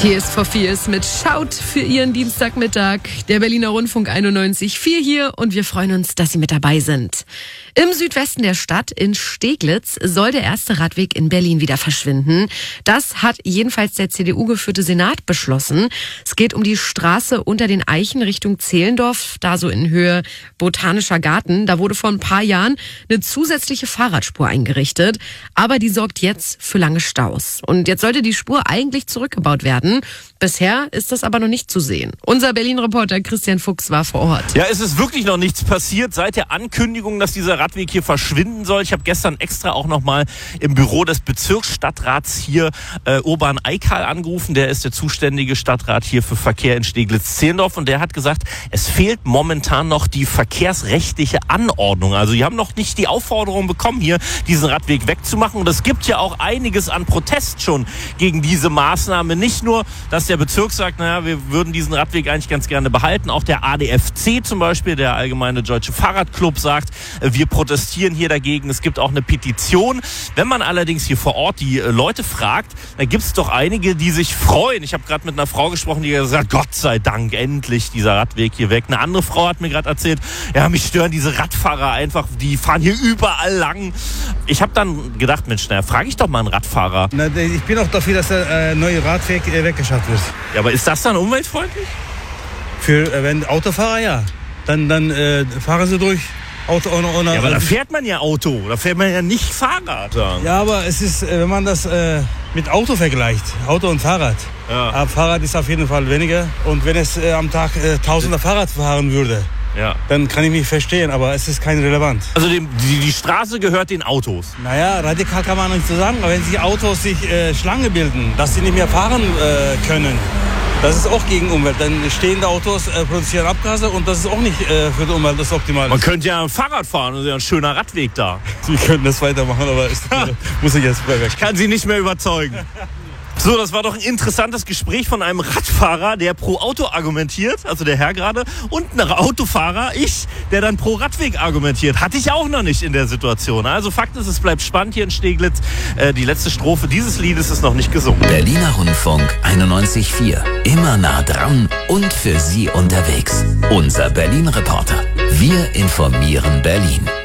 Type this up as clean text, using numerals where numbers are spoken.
Tears for Fears mit Schaut für Ihren Dienstagmittag. Der Berliner Rundfunk 91.4 hier und wir freuen uns, dass Sie mit dabei sind. Im Südwesten der Stadt in Steglitz soll der erste Radweg in Berlin wieder verschwinden. Das hat jedenfalls der CDU-geführte Senat beschlossen. Es geht um die Straße unter den Eichen Richtung Zehlendorf, da so in Höhe Botanischer Garten. Da wurde vor ein paar Jahren eine zusätzliche Fahrradspur eingerichtet, aber die sorgt jetzt für lange Staus. Und jetzt sollte die Spur eigentlich zurückgebaut werden. Bisher ist das aber noch nicht zu sehen. Unser Berlin-Reporter Christian Fuchs war vor Ort. Ja, es ist wirklich noch nichts passiert seit der Ankündigung, dass dieser Radweg hier verschwinden soll. Ich habe gestern extra auch noch mal im Büro des Bezirksstadtrats hier Urban Eikal angerufen. Der ist der zuständige Stadtrat hier für Verkehr in Steglitz-Zehlendorf und der hat gesagt, es fehlt momentan noch die verkehrsrechtliche Anordnung. Also die haben noch nicht die Aufforderung bekommen, hier diesen Radweg wegzumachen. Und es gibt ja auch einiges an Protest schon gegen diese Maßnahme. Nicht nur, dass der Bezirk sagt, naja, wir würden diesen Radweg eigentlich ganz gerne behalten. Auch der ADFC zum Beispiel, der Allgemeine Deutsche Fahrradclub, sagt, wir protestieren hier dagegen. Es gibt auch eine Petition. Wenn man allerdings hier vor Ort die Leute fragt, dann gibt es doch einige, die sich freuen. Ich habe gerade mit einer Frau gesprochen, die gesagt hat, Gott sei Dank, endlich dieser Radweg hier weg. Eine andere Frau hat mir gerade erzählt, ja, mich stören diese Radfahrer einfach, die fahren hier überall lang. Ich habe dann gedacht, Mensch, na, frage ich doch mal einen Radfahrer. Na, ich bin auch dafür, dass der neue Radweg weggeschafft wird. Ja, aber ist das dann umweltfreundlich? Wenn Autofahrer, ja. Dann fahren sie durch. Auto ohne ja, aber da fährt man ja Auto, da fährt man ja nicht Fahrrad. Ja, aber es ist, wenn man das mit Auto vergleicht, Auto und Fahrrad. Ja. Aber Fahrrad ist auf jeden Fall weniger. Und wenn es am Tag Tausender Fahrrad fahren würde, ja, dann kann ich mich verstehen, aber es ist kein relevant. Also die Straße gehört den Autos? Naja, radikal kann man nicht so sagen, aber wenn die Autos sich Schlange bilden, dass sie nicht mehr fahren können, das ist auch gegen Umwelt. Dann stehende Autos produzieren Abgase und das ist auch nicht für die Umwelt das Optimale. Man könnte ja Fahrrad fahren, das ist ja ein schöner Radweg da. Sie können das weitermachen, aber muss ich jetzt weg. Ich kann Sie nicht mehr überzeugen. So, das war doch ein interessantes Gespräch von einem Radfahrer, der pro Auto argumentiert, also der Herr gerade, und ein Autofahrer, ich, der dann pro Radweg argumentiert. Hatte ich auch noch nicht in der Situation. Also Fakt ist, es bleibt spannend hier in Steglitz. Die letzte Strophe dieses Liedes ist noch nicht gesungen. Berliner Rundfunk 91.4. Immer nah dran und für Sie unterwegs. Unser Berlin-Reporter. Wir informieren Berlin.